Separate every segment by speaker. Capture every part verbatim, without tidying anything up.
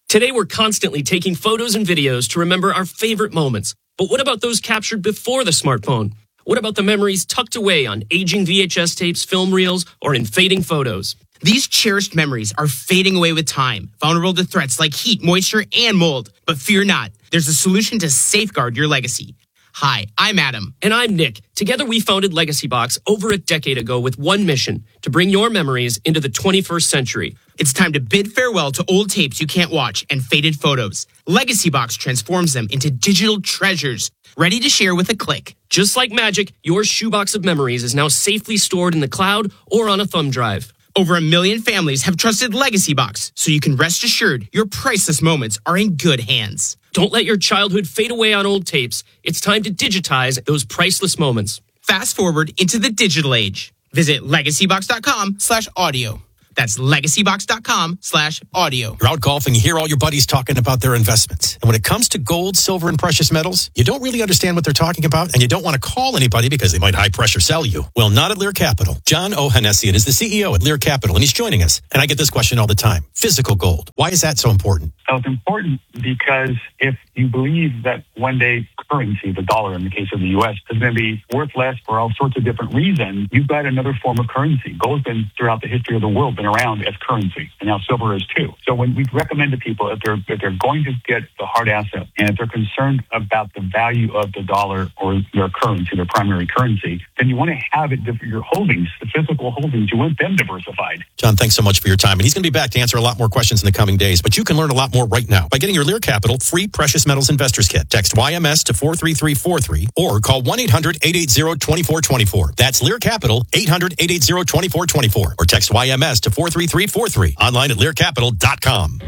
Speaker 1: Today, we're constantly taking photos and videos to remember our favorite moments. But what about those captured before the smartphone? What about the memories tucked away on aging V H S tapes, film reels, or in fading photos?
Speaker 2: These cherished memories are fading away with time, vulnerable to threats like heat, moisture, and mold. But fear not, there's a solution to safeguard your legacy. Hi, I'm Adam.
Speaker 1: And I'm Nick. Together we founded Legacy Box over a decade ago with one mission, to bring your memories into the twenty-first century.
Speaker 2: It's time to bid farewell to old tapes you can't watch and faded photos. Legacy Box transforms them into digital treasures, ready to share with a click.
Speaker 1: Just like magic, your shoebox of memories is now safely stored in the cloud or on a thumb drive.
Speaker 2: Over a million families have trusted Legacy Box, so you can rest assured your priceless moments are in good hands.
Speaker 1: Don't let your childhood fade away on old tapes. It's time to digitize those priceless moments.
Speaker 2: Fast forward into the digital age. Visit legacybox.com slash audio. That's legacybox.com slash audio.
Speaker 3: You're out golfing, you hear all your buddies talking about their investments. And when it comes to gold, silver, and precious metals, you don't really understand what they're talking about, and you don't want to call anybody because they might high-pressure sell you. Well, not at Lear Capital. John Ohanessian is the C E O at Lear Capital, and he's joining us. And I get this question all the time. Physical gold. Why is that so important?
Speaker 4: So it's important because if you believe that one day currency, the dollar in the case of the U S, is going to be worth less for all sorts of different reasons, you've got another form of currency. Gold's been, throughout the history of the world, been around as currency, and now silver is too. So when we recommend to people, if they're if they're going to get the hard asset, and if they're concerned about the value of the dollar or their currency, their primary currency, then you want to have it, your holdings, the physical holdings, you want them diversified.
Speaker 3: John, thanks so much for your time. And he's going to be back to answer a lot more questions in the coming days, but you can learn a lot more right now by getting your Lear Capital free Precious Metals Investors Kit. Text Y M S to four three three four three or call one eight hundred eight eight zero two four two four. That's Lear Capital, eight hundred eight eight zero two four two four, or text Y M S to four three three four three. Online at lear capital dot com.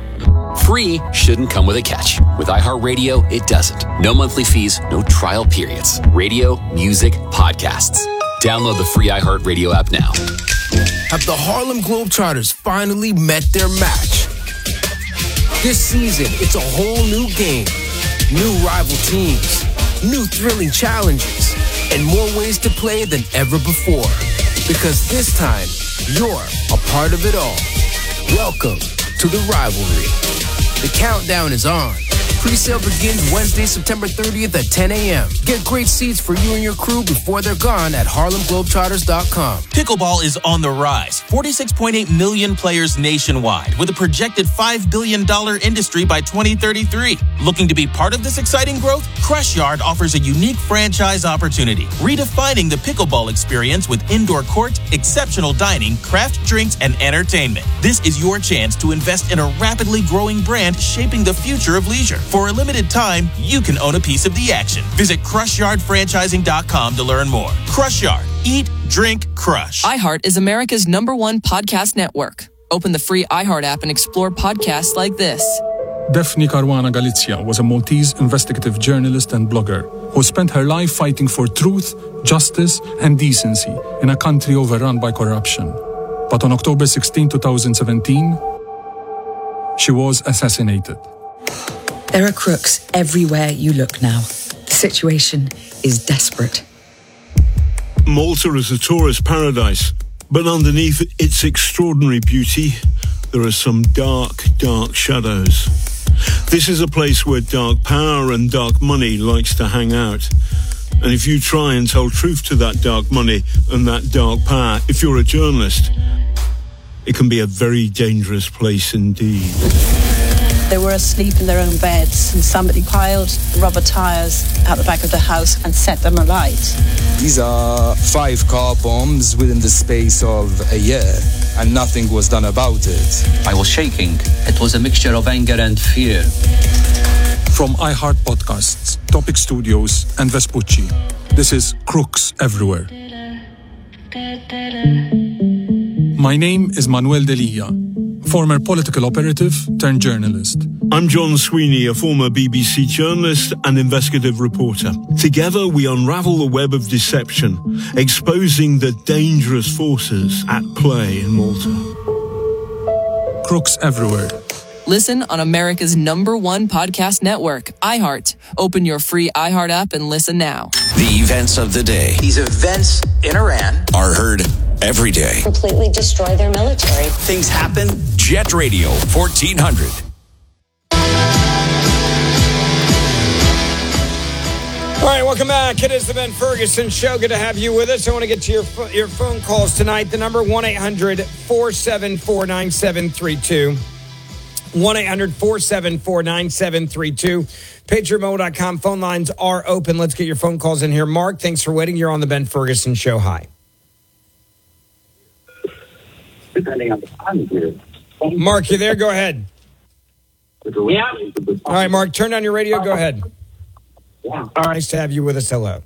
Speaker 5: Free shouldn't come with a catch. With iHeartRadio, it doesn't. No monthly fees, no trial periods. Radio, music, podcasts. Download the free iHeartRadio app now.
Speaker 6: Have the Harlem Globetrotters finally met their match? This season, it's a whole new game. New rival teams, new thrilling challenges, and more ways to play than ever before. Because this time, you're a part of it all. Welcome to the rivalry. The countdown is on. Pre-sale begins Wednesday, September thirtieth at ten a.m. Get great seats for you and your crew before they're gone at harlem globetrotters dot com.
Speaker 7: Pickleball is on the rise. forty-six point eight million players nationwide with a projected five billion dollars industry by twenty thirty-three. Looking to be part of this exciting growth? Crush Yard offers a unique franchise opportunity, redefining the pickleball experience with indoor court, exceptional dining, craft drinks, and entertainment. This is your chance to invest in a rapidly growing brand shaping the future of leisure. For a limited time, you can own a piece of the action. Visit crush yard franchising dot com to learn more. Crush Yard. Eat, drink, crush.
Speaker 8: iHeart is America's number one podcast network. Open the free iHeart app and explore podcasts like this.
Speaker 9: Daphne Caruana Galizia was a Maltese investigative journalist and blogger who spent her life fighting for truth, justice, and decency in a country overrun by corruption. But on October sixteenth, twenty seventeen, she was assassinated.
Speaker 10: There are crooks everywhere you look now. The situation is desperate.
Speaker 11: Malta is a tourist paradise, but underneath its extraordinary beauty, there are some dark, dark shadows. This is a place where dark power and dark money likes to hang out. And if you try and tell truth to that dark money and that dark power, if you're a journalist, it can be a very dangerous place indeed.
Speaker 12: They were asleep in their own beds and somebody piled rubber tires out the back of the house and set them alight.
Speaker 13: These are five car bombs within the space of a year, and nothing was done about it.
Speaker 14: I was shaking. It was a mixture of anger and fear.
Speaker 9: From iHeart Podcasts, Topic Studios, and Vespucci, this is Crooks Everywhere. My name is Manuel Delia, former political operative turned journalist.
Speaker 11: I'm John Sweeney, a former B B C journalist and investigative reporter. Together, we unravel the web of deception, exposing the dangerous forces at play in Malta.
Speaker 9: Crooks Everywhere.
Speaker 8: Listen on America's number one podcast network, iHeart. Open your free iHeart app and listen now.
Speaker 15: The events of the day.
Speaker 16: These events in Iran
Speaker 15: are heard every day.
Speaker 17: Completely destroy their military.
Speaker 16: Things happen.
Speaker 15: Jet Radio fourteen hundred.
Speaker 17: All right, welcome back. It is the Ben Ferguson Show. Good to have you with us. I want to get to your your phone calls tonight. The number one eight hundred four seven four nine seven three two. one eight hundred four seven four nine seven three two. Patriot Mobile dot com. Phone lines are open. Let's get your phone calls in here. Mark, thanks for waiting. You're on the Ben Ferguson Show. Hi.
Speaker 18: Depending on the time here.
Speaker 17: Mark, you there? Go ahead.
Speaker 18: Yeah.
Speaker 17: All right, Mark, turn down your radio. Go ahead.
Speaker 18: Yeah.
Speaker 17: All right, nice to have you with us. Hello.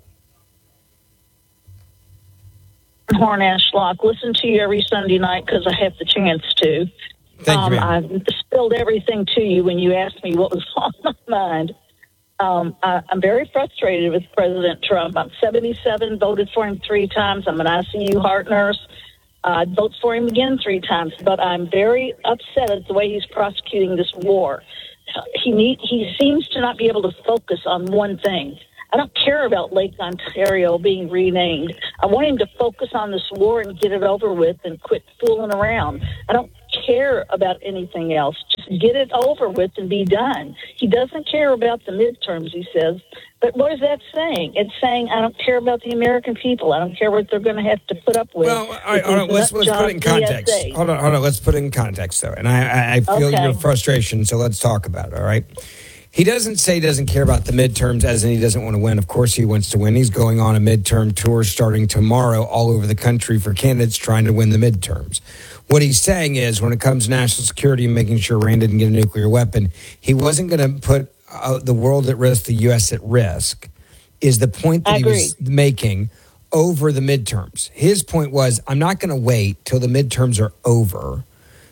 Speaker 19: Horn Ashlock. Listen to you every Sunday night because I have the chance to.
Speaker 17: Thank
Speaker 19: um,
Speaker 17: you, ma'am.
Speaker 19: I spilled everything to you when you asked me what was on my mind. Um, I, I'm very frustrated with President Trump. I'm seventy-seven, voted for him three times. I'm an I C U heart nurse. I'd vote for him again three times, but I'm very upset at the way he's prosecuting this war. He need, he seems to not be able to focus on one thing. I don't care about Lake Ontario being renamed. I want him to focus on this war and get it over with and quit fooling around. I don't care about anything else. Just get it over with and be done. He doesn't care about the midterms, he says. But what is that saying? It's saying, I don't care about the American people. I don't care what they're going to have to put up with.
Speaker 17: Well, all right, hold on, let's, let's put it in context.
Speaker 19: D S A.
Speaker 17: Hold on, hold on. Let's put it in context, though. And I, I, I feel
Speaker 19: Okay.
Speaker 17: your frustration, so let's talk about it, all right? He doesn't say he doesn't care about the midterms as in he doesn't want to win. Of course he wants to win. He's going on a midterm tour starting tomorrow all over the country for candidates trying to win the midterms. What he's saying is when it comes to national security and making sure Iran didn't get a nuclear weapon, he wasn't going to put uh, the world at risk, the U S at risk, is the point that he was making over the midterms. His point was, I'm not going to wait till the midterms are over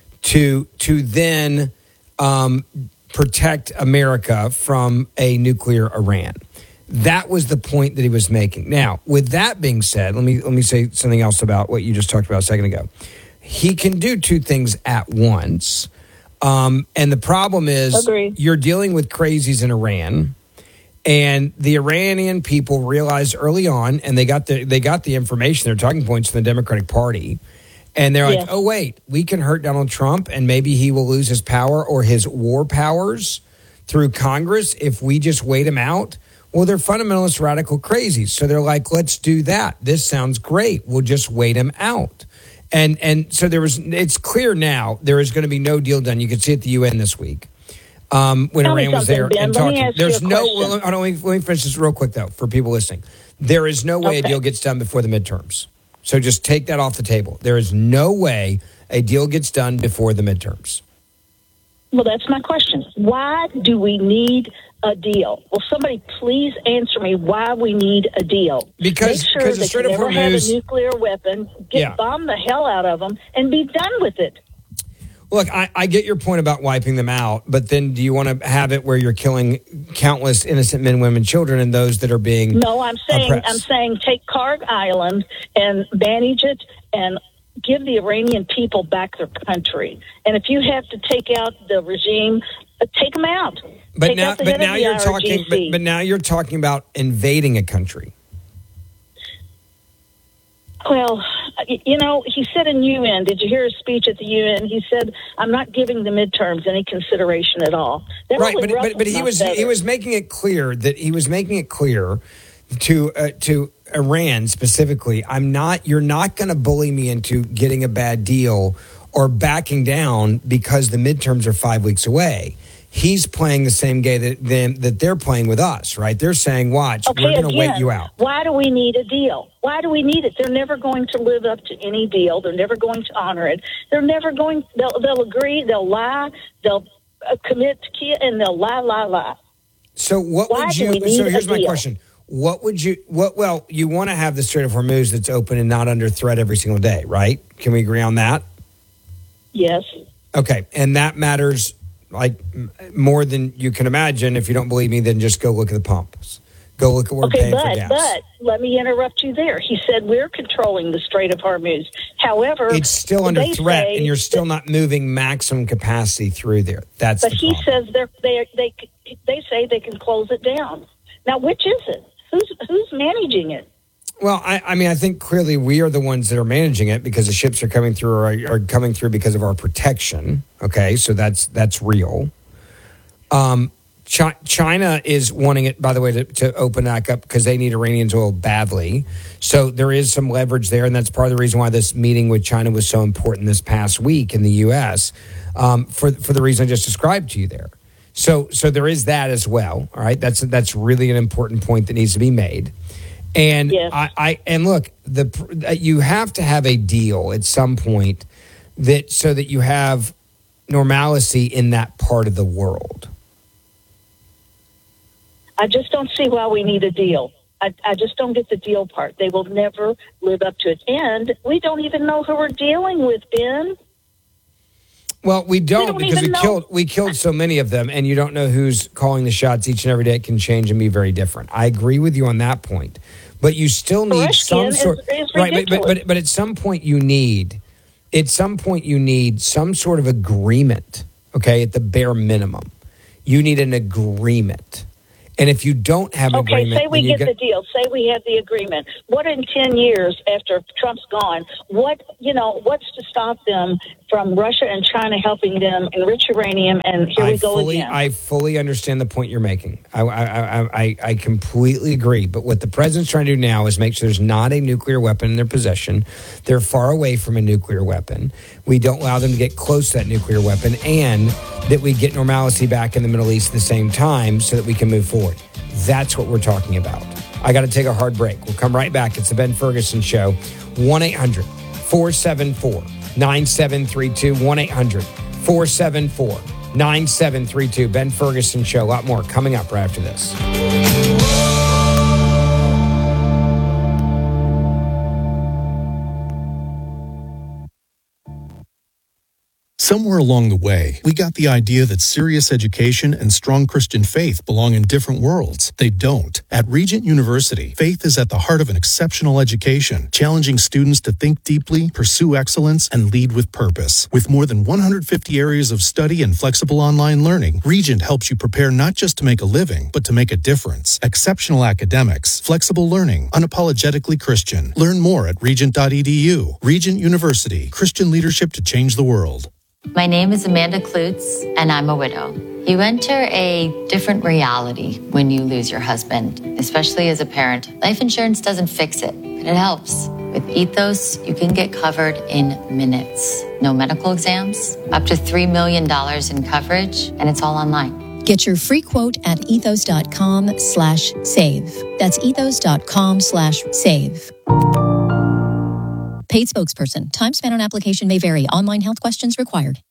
Speaker 17: to, to then um, protect America from a nuclear Iran. That was the point that he was making. Now, with that being said, let me let me say something else about what you just talked about a second ago. He can do two things at once. Um, and the problem is
Speaker 19: Agreed.
Speaker 17: You're dealing with crazies in Iran. And the Iranian people realized early on, and they got the they got the information, their talking points from the Democratic Party. And they're like,
Speaker 19: Yes.
Speaker 17: oh, wait, we can hurt Donald Trump and maybe he will lose his power or his war powers through Congress if we just wait him out. Well, they're fundamentalist radical crazies. So they're like, let's do that. This sounds great. We'll just wait him out. And and so there was. It's clear now there is going to be no deal done. You could see it at the U N this week um, when
Speaker 19: Tell me
Speaker 17: Iran was
Speaker 19: something,
Speaker 17: there
Speaker 19: Ben.
Speaker 17: and
Speaker 19: Let me
Speaker 17: talking.
Speaker 19: ask you
Speaker 17: There's
Speaker 19: a
Speaker 17: no.
Speaker 19: question.
Speaker 17: Well, hold on, let, me, let me finish this real quick though for people listening. There is no way
Speaker 19: Okay.
Speaker 17: a deal gets done before the midterms. So just take that off the table. There is no way a deal gets done before the midterms.
Speaker 19: Well, that's my question. Why do we need a deal? Will somebody please answer me why we need a deal?
Speaker 17: Because-
Speaker 19: Make sure
Speaker 17: because the
Speaker 19: they
Speaker 17: Strait
Speaker 19: can
Speaker 17: of
Speaker 19: never have a
Speaker 17: Hormuz-
Speaker 19: nuclear weapon, get
Speaker 17: Yeah.
Speaker 19: bomb the hell out of them, and be done with it.
Speaker 17: Look, I, I get your point about wiping them out, but then do you want to have it where you're killing countless innocent men, women, children, and those that are being
Speaker 19: No, I'm saying
Speaker 17: oppressed?
Speaker 19: I'm saying take Karg Island and manage it and give the Iranian people back their country. And if you have to take out the regime, uh, take them out.
Speaker 17: But
Speaker 19: take
Speaker 17: now,
Speaker 19: out the
Speaker 17: but
Speaker 19: head of
Speaker 17: now
Speaker 19: the
Speaker 17: you're talking. But,
Speaker 19: I R G C.
Speaker 17: but now you're talking about invading a country.
Speaker 19: Well, you know, he said in U N, did you hear his speech at the U N? He said, I'm not giving the midterms any consideration at all. That
Speaker 17: Right,
Speaker 19: really
Speaker 17: but, but
Speaker 19: ruffles
Speaker 17: but he
Speaker 19: my
Speaker 17: was he
Speaker 19: feathers.
Speaker 17: was making it clear that he was making it clear to uh, to Iran specifically. I'm not. You're not going to bully me into getting a bad deal or backing down because the midterms are five weeks away. He's playing the same game that them that they're playing with us. Right? They're saying, "Watch,
Speaker 19: Okay,
Speaker 17: we're going to
Speaker 19: again,
Speaker 17: wait you out."
Speaker 19: Why do we need a deal? Why do we need it? They're never going to live up to any deal. They're never going to honor it. They're never going. They'll, they'll agree. They'll lie. They'll uh, commit to kill, and they'll lie, lie, lie.
Speaker 17: So what
Speaker 19: Why
Speaker 17: would
Speaker 19: do
Speaker 17: you?
Speaker 19: we need
Speaker 17: So
Speaker 19: a
Speaker 17: here's my
Speaker 19: deal?
Speaker 17: question: What would you? What? Well, you want to have the Strait of Hormuz that's open and not under threat every single day, right? Can we agree on that?
Speaker 19: Yes.
Speaker 17: Okay, and that matters like m- more than you can imagine. If you don't believe me, then just go look at the pumps. Go look at where we're
Speaker 19: Okay,
Speaker 17: paying for
Speaker 19: but
Speaker 17: gas.
Speaker 19: but let me interrupt you there. He said we're controlling the Strait of Hormuz. However,
Speaker 17: It's still under
Speaker 19: they
Speaker 17: threat,
Speaker 19: say
Speaker 17: and you're still not moving maximum capacity through there. That's
Speaker 19: But
Speaker 17: the
Speaker 19: he
Speaker 17: problem.
Speaker 19: says they're, they they they say they can close it down. Now, which is it? Who's who's managing it?
Speaker 17: Well, I, I mean, I think clearly we are the ones that are managing it because the ships are coming through or are, are coming through because of our protection. Okay, so that's that's real. Um, Chi- China is wanting it, by the way, to, to open back up because they need Iranian oil badly. So there is some leverage there, and that's part of the reason why this meeting with China was so important this past week in the U S um, for for the reason I just described to you there. So so there is that as well. All right, that's that's really an important point that needs to be made. And
Speaker 19: yes.
Speaker 17: I, I and look, the you have to have a deal at some point that so that you have normalcy in that part of the world.
Speaker 19: I just don't see why we need a deal. I, I just don't get the deal part. They will never live up to it. And we don't even know who we're dealing with, Ben.
Speaker 17: Well, we don't,
Speaker 19: we don't
Speaker 17: because we
Speaker 19: know.
Speaker 17: killed we killed so many of them, and you don't know who's calling the shots each and every day. It can change and be very different. I agree with you on that point, but you still need some sort.
Speaker 19: Is, is
Speaker 17: right, but, but but but at some point you need, at some point you need some sort of agreement. Okay, at the bare minimum, you need an agreement. And if you don't have an
Speaker 19: okay,
Speaker 17: agreement...
Speaker 19: say we get,
Speaker 17: get
Speaker 19: the deal. Say we have the agreement. What in ten years after Trump's gone, what, you know, what's to stop them from Russia and China helping them enrich uranium? And here
Speaker 17: I
Speaker 19: we go
Speaker 17: fully,
Speaker 19: again.
Speaker 17: I fully understand the point you're making. I, I, I, I completely agree. But what the president's trying to do now is make sure there's not a nuclear weapon in their possession. They're far away from a nuclear weapon. We don't allow them to get close to that nuclear weapon, and that we get normalcy back in the Middle East at the same time so that we can move forward. That's what we're talking about. I got to take a hard break. We'll come right back. It's the Ben Ferguson Show. one eight hundred four seven four nine seven three two. one eight hundred four seven four nine seven three two. Ben Ferguson Show. A lot more coming up right after this.
Speaker 3: Somewhere along the way, we got the idea that serious education and strong Christian faith belong in different worlds. They don't. At Regent University, faith is at the heart of an exceptional education, challenging students to think deeply, pursue excellence, and lead with purpose. With more than one hundred fifty areas of study and flexible online learning, Regent helps you prepare not just to make a living, but to make a difference. Exceptional academics, flexible learning, unapologetically Christian. Learn more at regent dot e d u. Regent University, Christian leadership to change the world.
Speaker 20: My name is Amanda Klutz, and I'm a widow. You enter a different reality when you lose your husband, especially as a parent. Life insurance doesn't fix it, but it helps. With Ethos, you can get covered in minutes. No medical exams, up to three million dollars in coverage, and it's all online.
Speaker 21: Get your free quote at ethos.com slash save. That's ethos.com slash save. Paid spokesperson. Time spent on application may vary. Online health questions required.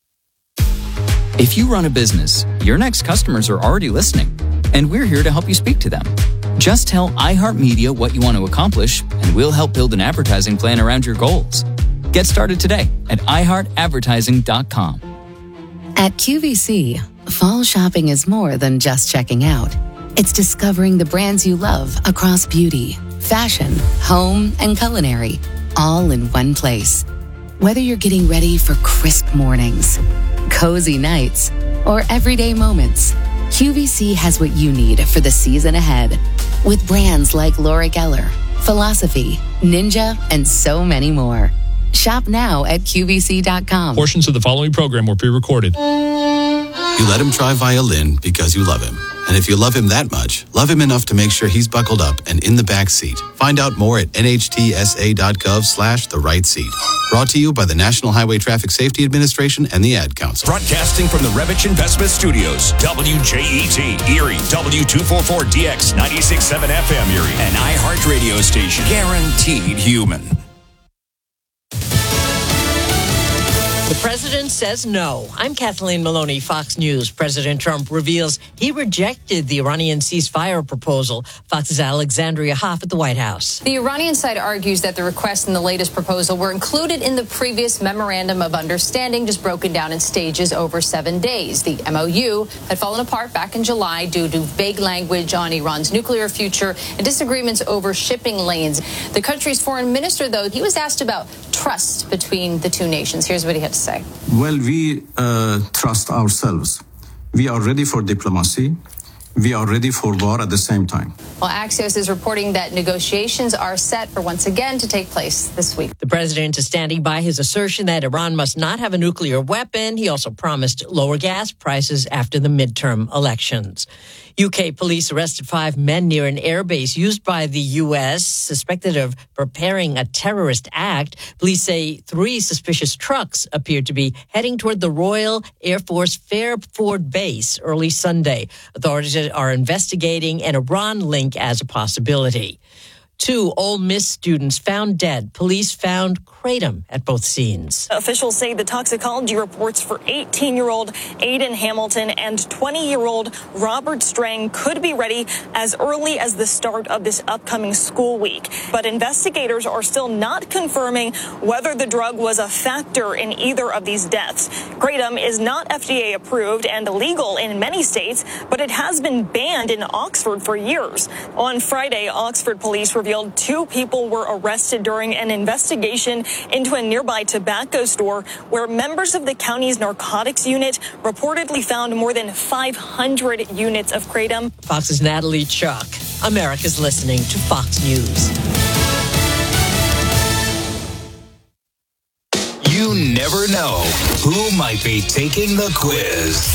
Speaker 22: If you run a business, your next customers are already listening, and we're here to help you speak to them. Just tell iHeartMedia what you want to accomplish, and we'll help build an advertising plan around your goals. Get started today at i heart advertising dot com.
Speaker 23: At Q V C, fall shopping is more than just checking out. It's discovering the brands you love across beauty, fashion, home, and culinary, all in one place. Whether you're getting ready for crisp mornings, cozy nights, or everyday moments, Q V C has what you need for the season ahead. With brands like Laura Geller, Philosophy, Ninja, and so many more. Shop now at Q V C dot com.
Speaker 24: Portions of the following program were pre-recorded.
Speaker 25: You let him try violin because you love him. And if you love him that much, love him enough to make sure he's buckled up and in the back seat. Find out more at n h t s a dot gov slash the right seat. Brought to you by the National Highway Traffic Safety Administration and the Ad Council.
Speaker 26: Broadcasting from the Revich Investment Studios, W J E T, Erie, W two forty-four D X, ninety-six point seven F M Erie, an iHeart radio station. Guaranteed human.
Speaker 27: The president says no. I'm Kathleen Maloney, Fox News. President Trump reveals he rejected the Iranian ceasefire proposal. Fox's Alexandria Hoff at the White House.
Speaker 28: The Iranian side argues that the requests in the latest proposal were included in the previous memorandum of understanding, just broken down in stages over seven days. The M O U had fallen apart back in July due to vague language on Iran's nuclear future and disagreements over shipping lanes. The country's foreign minister, though, he was asked about trust between the two nations. Here's what he had to say.
Speaker 29: Well, we uh, trust ourselves. We are ready for diplomacy.
Speaker 1: we are ready for war at the same time.
Speaker 28: Well, Axios is reporting that negotiations are set for once again to take place this week.
Speaker 27: The president is standing by his assertion that Iran must not have a nuclear weapon. He also promised lower gas prices after the midterm elections. U K police arrested five men near an airbase used by the U S, suspected of preparing a terrorist act. Police say three suspicious trucks appeared to be heading toward the Royal Air Force Fairford base early Sunday. Authorities are investigating an Iran link as a possibility. Two Ole Miss students found dead. Police found kratom at both scenes.
Speaker 2: Officials say the toxicology reports for eighteen-year-old Aiden Hamilton and twenty-year-old Robert Strang could be ready as early as the start of this upcoming school week. But investigators are still not confirming whether the drug was a factor in either of these deaths. Kratom is not F D A approved and illegal in many states, but it has been banned in Oxford for years. On Friday, Oxford police revealed two people were arrested during an investigation into a nearby tobacco store where members of the county's narcotics unit reportedly found more than five hundred units of kratom.
Speaker 27: Fox's Natalie Chuck. America's listening to Fox News.
Speaker 26: You never know who might be taking the quiz.